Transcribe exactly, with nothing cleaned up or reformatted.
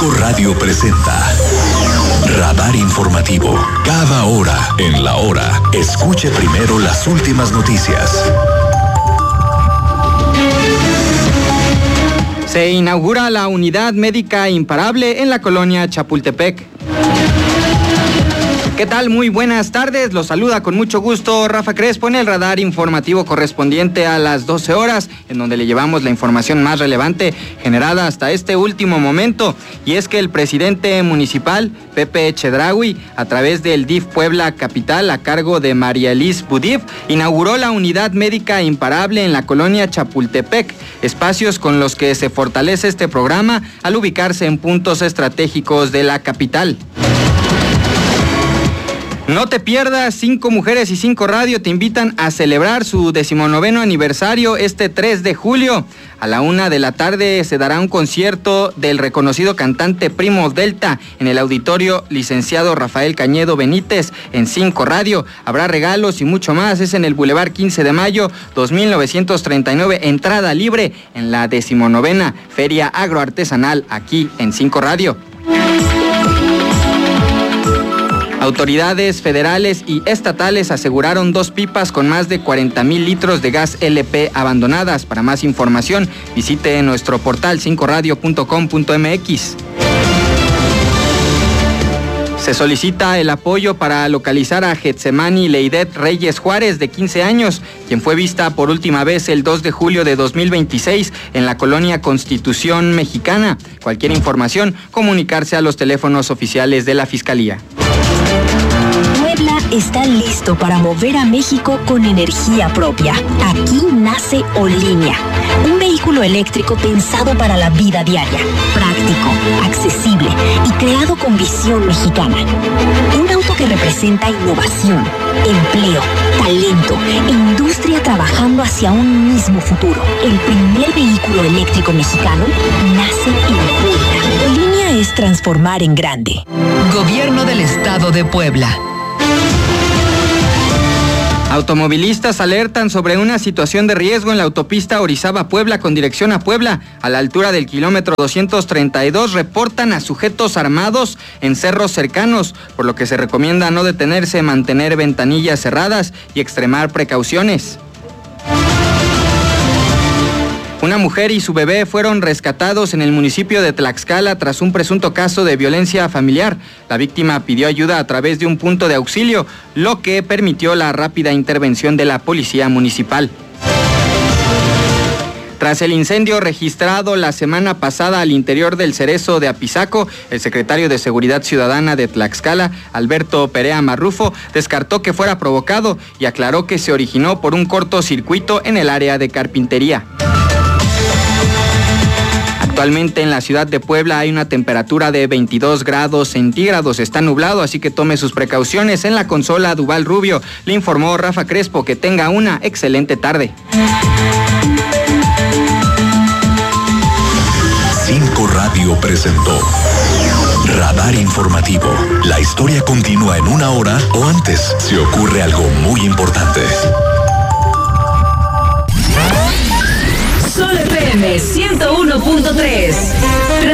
Cinco Radio presenta Radar Informativo. Cada hora en la hora, escuche primero las últimas noticias. Se inaugura la unidad médica imparable en la colonia Chapultepec. ¿Qué tal? Muy buenas tardes. Los saluda con mucho gusto Rafa Crespo en el radar informativo correspondiente a las doce horas, en donde le llevamos la información más relevante generada hasta este último momento. Y es que el presidente municipal, Pepe Chedraui, a través del D I F Puebla Capital, a cargo de María Elis Budif, inauguró la unidad médica imparable en la colonia Chapultepec, espacios con los que se fortalece este programa al ubicarse en puntos estratégicos de la capital. No te pierdas, Cinco Mujeres y Cinco Radio te invitan a celebrar su decimonoveno aniversario este tres de julio. A la una de la tarde se dará un concierto del reconocido cantante Primo Delta en el auditorio Licenciado Rafael Cañedo Benítez en Cinco Radio. Habrá regalos y mucho más. Es en el Boulevard quince de mayo, dos mil novecientos treinta y nueve, entrada libre en la decimonovena Feria Agroartesanal aquí en Cinco Radio. Autoridades federales y estatales aseguraron dos pipas con más de cuarenta mil litros de gas L P abandonadas. Para más información, visite nuestro portal cinco radio punto com punto m x. Se solicita el apoyo para localizar a Getsemani Leidet Reyes Juárez, de quince años, quien fue vista por última vez el dos de julio de dos mil veintiséis en la colonia Constitución Mexicana. Cualquier información, comunicarse a los teléfonos oficiales de la Fiscalía. Puebla está listo para mover a México con energía propia. Aquí nace Olinia, un vehículo eléctrico pensado para la vida diaria, práctico, accesible y creado con visión mexicana. Un auto que representa innovación, empleo, talento e industria trabajando hacia un mismo futuro. El primer vehículo eléctrico mexicano nace en Puebla. Olinia es transformar en grande. Gobierno del Estado de Puebla. Automovilistas alertan sobre una situación de riesgo en la autopista Orizaba-Puebla con dirección a Puebla. A la altura del kilómetro doscientos treinta y dos reportan a sujetos armados en cerros cercanos, por lo que se recomienda no detenerse, mantener ventanillas cerradas y extremar precauciones. Una mujer y su bebé fueron rescatados en el municipio de Tlaxcala tras un presunto caso de violencia familiar. La víctima pidió ayuda a través de un punto de auxilio, lo que permitió la rápida intervención de la policía municipal. Tras el incendio registrado la semana pasada al interior del Cerezo de Apizaco, el secretario de Seguridad Ciudadana de Tlaxcala, Alberto Perea Marrufo, descartó que fuera provocado y aclaró que se originó por un cortocircuito en el área de carpintería. Actualmente en la ciudad de Puebla hay una temperatura de veintidós grados centígrados. Está nublado, así que tome sus precauciones. En la consola Duval Rubio le informó Rafa Crespo. Que tenga una excelente tarde. Cinco Radio presentó Radar Informativo. La historia continúa en una hora o antes si ocurre algo muy importante. Sol F M ciento uno punto tres.